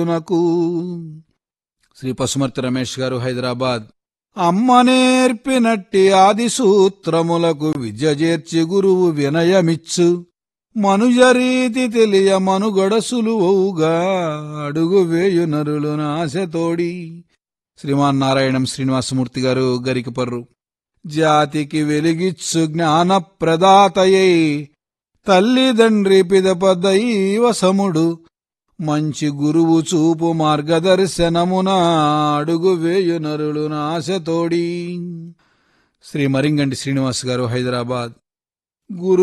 నాకు శ్రీ పశుమర్తి రమేష్ గారు, హైదరాబాద్. అమ్మ నేర్పినట్టి ఆది సూత్రములకు విద్య చేర్చి గురువు వినయమిచ్చు, మనుజరీతి తెలియ మనుగడ సులువవుగా అడుగు వేయు నరులు నాశతోడి. శ్రీమాన్ నారాయణం శ్రీనివాసమూర్తి గారు, గరికపర్రు. జాతికి వెలిగిచ్చు జ్ఞాన ప్రదాతయై తల్లిదండ్రి పిదప దైవసముడు, మంచి గురువు చూపు మార్గదర్శనమున అడుగు వేయు నరులు నాశతోడి. శ్రీ మరింగంటి శ్రీనివాస్ గారు, హైదరాబాద్. గురు